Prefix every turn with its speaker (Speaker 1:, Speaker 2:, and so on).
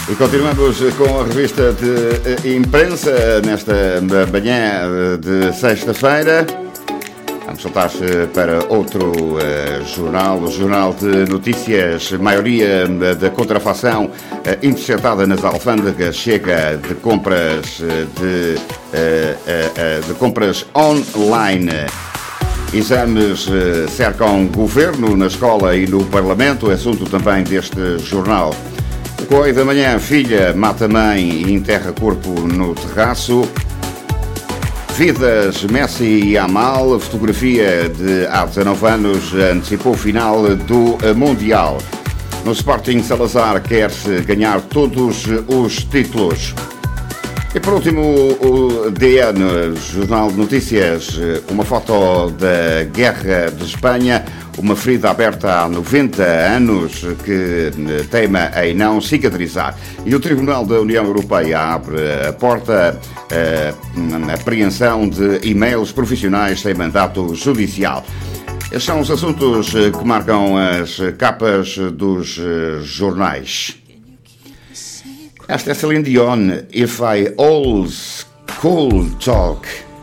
Speaker 1: E continuamos com a revista de imprensa nesta manhã de sexta-feira. Vamos saltar-se para outro jornal, o Jornal de Notícias. Maioria da contrafação interceptada nas alfândegas chega de compras de compras online. Exames cercam governo na escola e no Parlamento, assunto também deste jornal. Correio da Manhã, filha mata mãe e enterra corpo no terraço. Vidas, Messi e Amal, fotografia de há 19 anos, antecipou o final do Mundial. No Sporting, Salazar quer ganhar todos os títulos. E por último, o DN, Jornal de Notícias, uma foto da Guerra de Espanha, uma ferida aberta há 90 anos que teima em não cicatrizar. E o Tribunal da União Europeia abre a porta à apreensão de e-mails profissionais sem mandato judicial. Estes são os assuntos que marcam as capas dos jornais. Esta é Celine Dion, If I Always Could Talk.